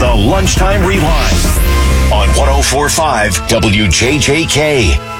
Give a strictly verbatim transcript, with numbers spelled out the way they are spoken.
The Lunchtime Rewind on one oh four point five W J J K.